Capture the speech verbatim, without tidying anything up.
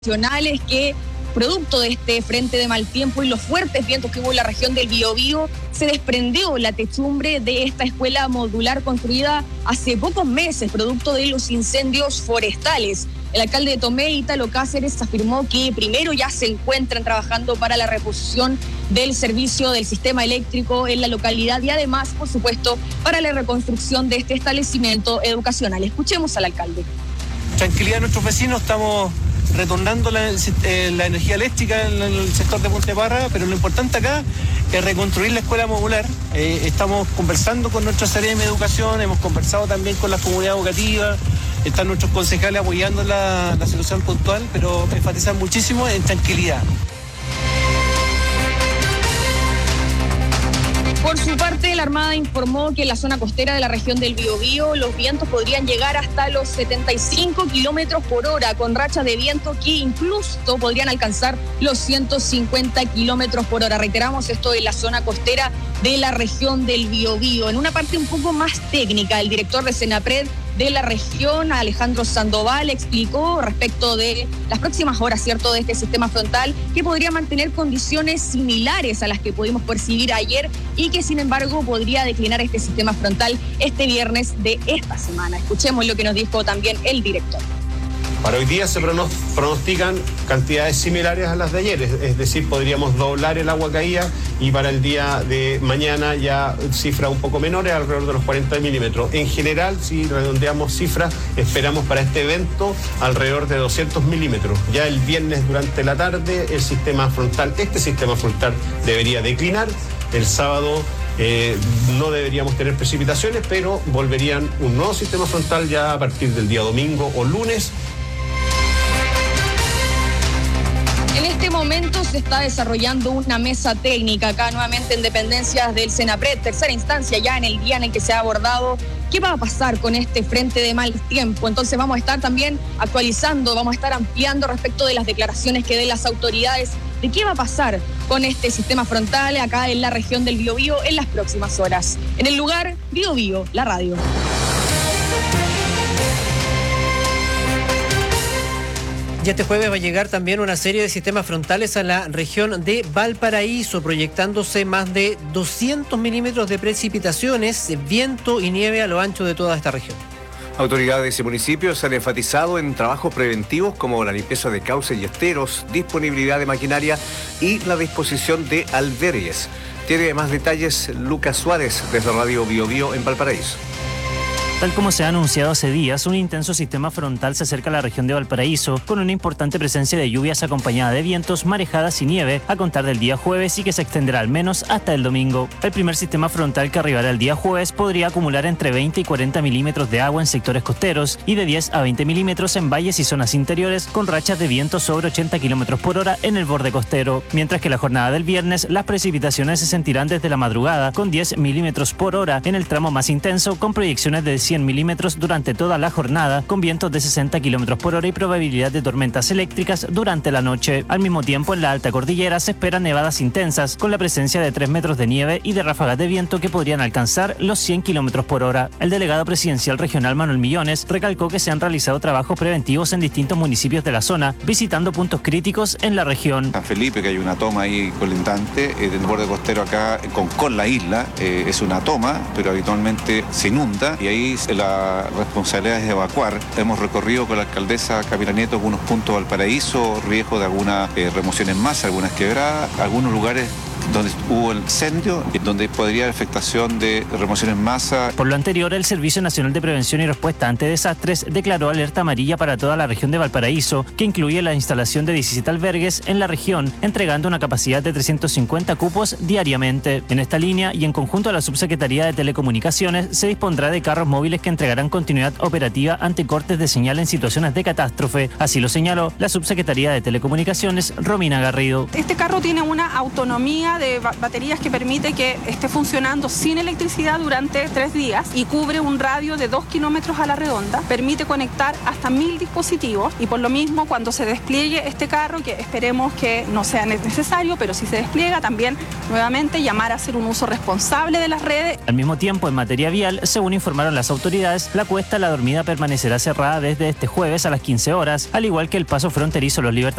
nacionales que, producto de este frente de mal tiempo y los fuertes vientos que hubo en la región del Biobío, se desprendió la techumbre de esta escuela modular construida hace pocos meses, producto de los incendios forestales. El alcalde de Tomé, Ítalo Cáceres, afirmó que primero ya se encuentran trabajando para la reposición del servicio del sistema eléctrico en la localidad y además, por supuesto, para la reconstrucción de este establecimiento educacional. Escuchemos al alcalde. Tranquilidad de nuestros vecinos, estamos retornando la, eh, la energía eléctrica en el sector de Puente Parra, pero lo importante acá es reconstruir la escuela modular. Eh, estamos conversando con nuestra Seremi de Educación, hemos conversado también con la comunidad educativa, están nuestros concejales apoyando la, la solución puntual, pero enfatizan muchísimo en tranquilidad. Por su parte, la Armada informó que en la zona costera de la región del Biobío los vientos podrían llegar hasta los setenta y cinco kilómetros por hora, con rachas de viento que incluso podrían alcanzar los ciento cincuenta kilómetros por hora. Reiteramos, esto en la zona costera de la región del Biobío. En una parte un poco más técnica, el director de Senapred de la región, Alejandro Sandoval, explicó respecto de las próximas horas, ¿cierto?, de este sistema frontal, que podría mantener condiciones similares a las que pudimos percibir ayer y que, sin embargo, podría declinar este sistema frontal este viernes de esta semana. Escuchemos lo que nos dijo también el director. Para hoy día se pronostican cantidades similares a las de ayer, es decir, podríamos doblar el agua caída y para el día de mañana ya cifras un poco menores, alrededor de los cuarenta milímetros. En general, si redondeamos cifras, esperamos para este evento alrededor de doscientos milímetros. Ya el viernes durante la tarde el sistema frontal, este sistema frontal debería declinar. El sábado eh, no deberíamos tener precipitaciones, pero volverían un nuevo sistema frontal ya a partir del día domingo o lunes. En este momento se está desarrollando una mesa técnica acá nuevamente en dependencias del Senapred, tercera instancia ya en el día en el que se ha abordado qué va a pasar con este frente de mal tiempo. Entonces vamos a estar también actualizando, vamos a estar ampliando respecto de las declaraciones que den las autoridades de qué va a pasar con este sistema frontal acá en la región del Biobío en las próximas horas. En el lugar, Biobío, la radio. Y este jueves va a llegar también una serie de sistemas frontales a la región de Valparaíso, proyectándose más de doscientos milímetros de precipitaciones, viento y nieve a lo ancho de toda esta región. Autoridades y municipios han enfatizado en trabajos preventivos como la limpieza de cauces y esteros, disponibilidad de maquinaria y la disposición de albergues. Tiene más detalles Lucas Suárez desde Radio Biobío en Valparaíso. Tal como se ha anunciado hace días, un intenso sistema frontal se acerca a la región de Valparaíso con una importante presencia de lluvias acompañada de vientos, marejadas y nieve a contar del día jueves y que se extenderá al menos hasta el domingo. El primer sistema frontal que arribará el día jueves podría acumular entre veinte y cuarenta milímetros de agua en sectores costeros y de diez a veinte milímetros en valles y zonas interiores con rachas de viento sobre ochenta kilómetros por hora en el borde costero. Mientras que la jornada del viernes las precipitaciones se sentirán desde la madrugada con diez milímetros por hora en el tramo más intenso con proyecciones de cien milímetros durante toda la jornada, con vientos de sesenta kilómetros por hora y probabilidad de tormentas eléctricas durante la noche. Al mismo tiempo, en la alta cordillera se esperan nevadas intensas, con la presencia de tres metros de nieve y de ráfagas de viento que podrían alcanzar los cien kilómetros por hora. El delegado presidencial regional Manuel Millones recalcó que se han realizado trabajos preventivos en distintos municipios de la zona, visitando puntos críticos en la región. San Felipe, que hay una toma ahí colindante, eh, del borde costero acá con, con la isla, eh, es una toma, pero habitualmente se inunda y ahí la responsabilidad es evacuar. Hemos recorrido con la alcaldesa Camila Nieto algunos puntos de Valparaíso, riesgo de alguna eh, remoción en masa, algunas quebradas, algunos lugares donde hubo el incendio, donde podría haber afectación de remoción en masa. Por lo anterior, el Servicio Nacional de Prevención y Respuesta ante Desastres declaró alerta amarilla para toda la región de Valparaíso, que incluye la instalación de diecisiete albergues en la región, entregando una capacidad de trescientos cincuenta cupos diariamente. En esta línea y en conjunto a la Subsecretaría de Telecomunicaciones, se dispondrá de carros móviles que entregarán continuidad operativa ante cortes de señal en situaciones de catástrofe. Así lo señaló la Subsecretaría de Telecomunicaciones, Romina Garrido. Este carro tiene una autonomía línea de ba- baterías que permite que esté funcionando sin electricidad durante tres días y cubre un radio de dos kilómetros a la redonda. Permite conectar hasta mil dispositivos y por lo mismo cuando se despliegue este carro, que esperemos que no sea necesario, pero si se despliega también nuevamente llamar a hacer un uso responsable de las redes. Al mismo tiempo, en materia vial, según informaron las autoridades, la cuesta La Dormida permanecerá cerrada desde este jueves a las quince horas, al igual que el paso fronterizo Los Libertadores.